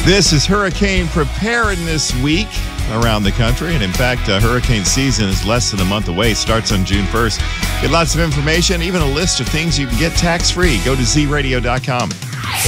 This is Hurricane Preparedness Week around the country. And in fact, hurricane season is less than a month away. Starts on June 1st. Get lots of information, even a list of things you can get tax-free. Go to zradio.com.